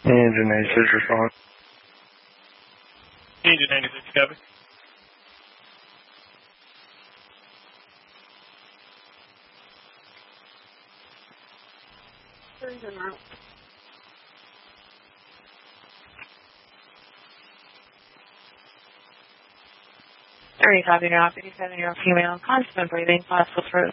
Engine 96 respond. Engine 96, copy. Engine out. Copy now. 57-year-old female, constant breathing, possible throat